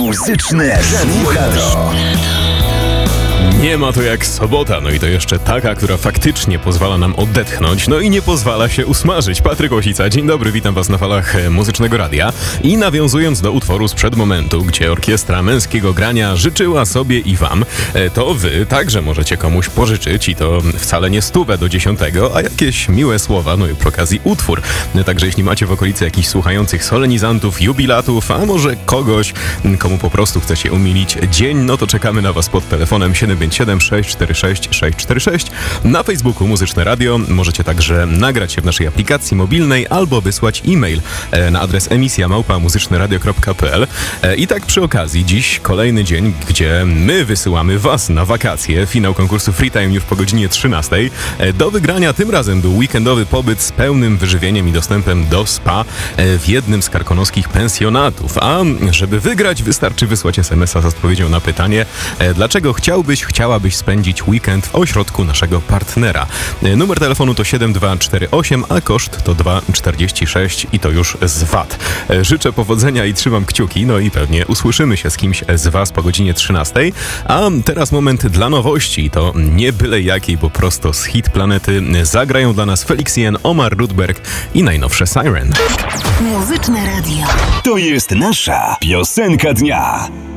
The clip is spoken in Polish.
Muzyczne Radio. Nie ma to jak sobota, no i to jeszcze taka, która faktycznie pozwala nam odetchnąć, no i nie pozwala się usmażyć. Patryk Łasica, dzień dobry, witam was na falach Muzycznego Radia. I nawiązując do utworu sprzed momentu, gdzie orkiestra męskiego grania życzyła sobie i wam, to wy także możecie komuś pożyczyć i to wcale nie 100 do 10, a jakieś miłe słowa, no i przy okazji utwór. Także jeśli macie w okolicy jakichś słuchających solenizantów, jubilatów, a może kogoś, komu po prostu chcecie umilić dzień, no to czekamy na was pod telefonem 757 646 646. Na Facebooku Muzyczne Radio możecie także nagrać się w naszej aplikacji mobilnej albo wysłać e-mail na adres emisja@muzyczneradio.pl. I tak przy okazji, dziś kolejny dzień, gdzie my wysyłamy was na wakacje. Finał konkursu Free Time już po godzinie 13. Do wygrania tym razem był weekendowy pobyt z pełnym wyżywieniem i dostępem do spa w jednym z karkonoskich pensjonatów. A żeby wygrać, wystarczy wysłać SMS-a z odpowiedzią na pytanie, dlaczego chciałabyś spędzić weekend w ośrodku naszego partnera. Numer telefonu to 7248, a koszt to 2,46 i to już z VAT. Życzę powodzenia i trzymam kciuki, no i pewnie usłyszymy się z kimś z was po godzinie 13. A teraz moment dla nowości. To nie byle jakiej, bo prosto z hit planety zagrają dla nas Felix Jen, Omar Rudberg i najnowsze Siren. Muzyczne Radio. To jest nasza piosenka dnia.